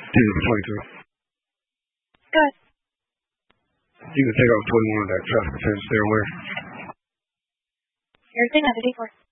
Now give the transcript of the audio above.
Jesus 22. Good. You can take off 21 on that traffic offense there where. Everything has a D4.